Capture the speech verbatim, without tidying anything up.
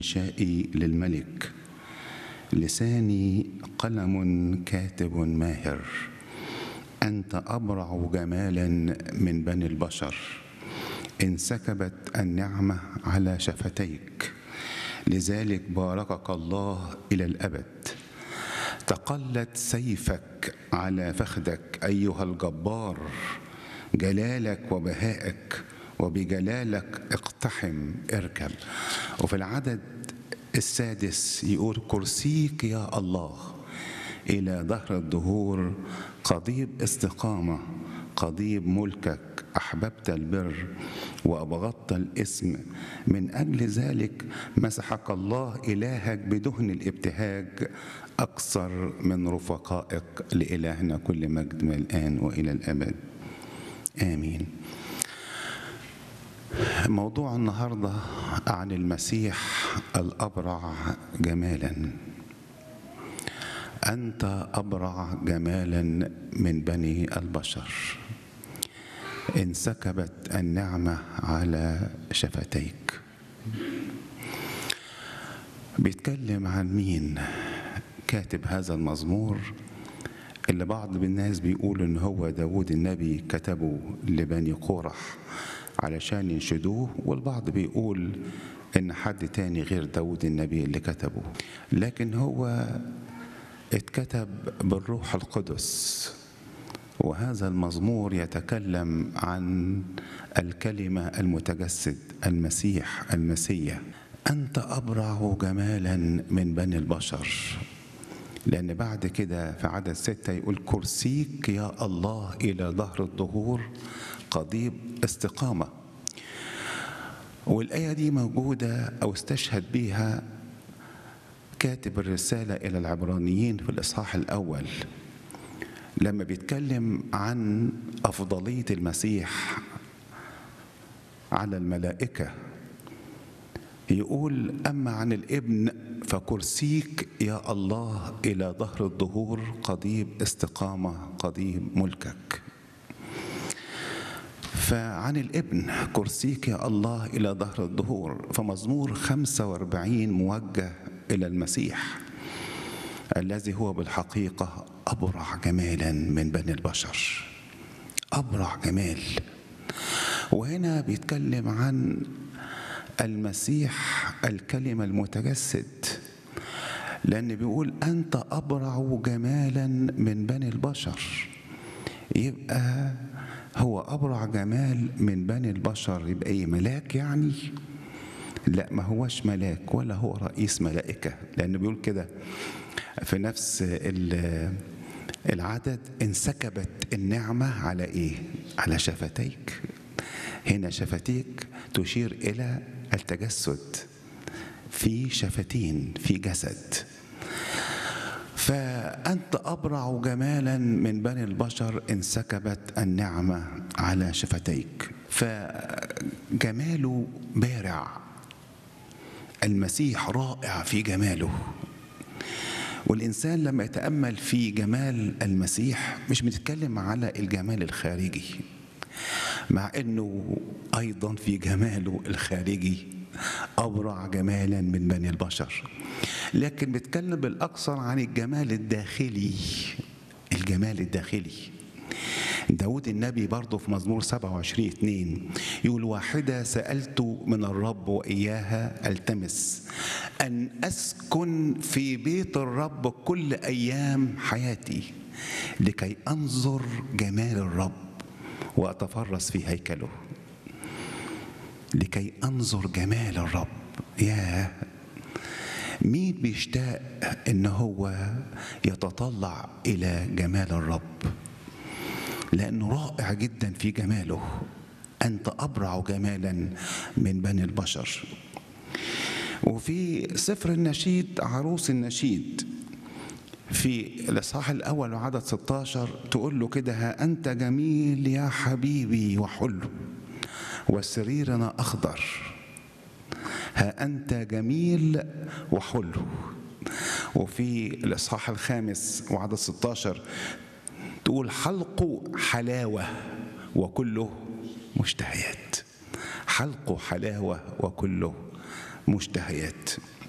إنشائي للملك، لساني قلم كاتب ماهر. أنت أبرع جمالا من بني البشر، انسكبت النعمة على شفتيك، لذلك باركك الله إلى الأبد. تقلت سيفك على فخدك أيها الجبار، جلالك وبهائك وبجلالك اقتحم اركب. وفي العدد السادس يقول: كرسيك يا الله إلى دهر الدهور، قضيب استقامة، قضيب ملكك، أحببت البر وأبغضت الإثم، من أجل ذلك مسحك الله إلهك بدهن الابتهاج أكثر من رفقائك. لإلهنا كل مجد من الآن وإلى الأبد، آمين. موضوع النهاردة عن المسيح الأبرع جمالا. أنت أبرع جمالا من بني البشر، انسكبت النعمة على شفتيك. بيتكلم عن مين كاتب هذا المزمور اللي بعض الناس بيقول إن هو داود النبي كتبه لبني قورح علشان ينشدوه، والبعض بيقول إن حد تاني غير داود النبي اللي كتبه، لكن هو اتكتب بالروح القدس. وهذا المزمور يتكلم عن الكلمة المتجسد، المسيح المسيح. أنت أبرع جمالا من بني البشر، لأن بعد كده في عدد ستة يقول: كرسيك يا الله إلى ظهر الدهور، قضيب استقامة. والآية دي موجودة أو استشهد بها كاتب الرسالة إلى العبرانيين في الإصحاح الأول، لما بيتكلم عن أفضلية المسيح على الملائكة. يقول: أما عن الابن فكرسيك يا الله إلى ظهر الدهور، قضيب استقامة، قضيب ملكك. فعن الابن كرسيك يا الله إلى ظهر الدهور، فمزمور خمسة وأربعين موجه إلى المسيح الذي هو بالحقيقة أبرع جمالا من بني البشر، أبرع جمال. وهنا بيتكلم عن المسيح الكلمة المتجسد، لأن بيقول: أنت أبرع جمالا من بني البشر. يبقى هو أبرع جمال من بني البشر، يبقى إيه؟ ملاك يعني؟ لا، ما هوش ملاك ولا هو رئيس ملائكة، لأنه بيقول كده في نفس العدد: انسكبت النعمة على إيه؟ على شفتيك. هنا شفتيك تشير إلى التجسد، في شفتين، في جسد. فأنت أبرع جمالا من بني البشر، انسكبت النعمة على شفتيك. فجماله بارع، المسيح رائع في جماله. والإنسان لما يتأمل في جمال المسيح مش بنتكلم على الجمال الخارجي، مع أنه أيضا في جماله الخارجي أبرع جمالا من بني البشر، لكن بتكلم بالأكثر عن الجمال الداخلي. الجمال الداخلي داود النبي برضه في مزمور سبعة وعشرين اثنين يقول: واحدة سألت من الرب وإياها التمس، أن أسكن في بيت الرب كل أيام حياتي، لكي أنظر جمال الرب وأتفرس في هيكله. لكي أنظر جمال الرب. يا مين بيشتاق إن هو يتطلع إلى جمال الرب، لأنه رائع جدا في جماله. أنت أبرع جمالا من بني البشر. وفي سفر النشيد، عروس النشيد، في الإصحاح الأول وعدد ستة عشر تقول له كده: ها أنت جميل يا حبيبي وحلو، وسريرنا أخضر. ها أنت جميل وحلو. وفي الإصحاح الخامس وعدد ستة عشر تقول: حلقه حلاوة وكله مشتهيات. حلقه حلاوة وكله مشتهيات.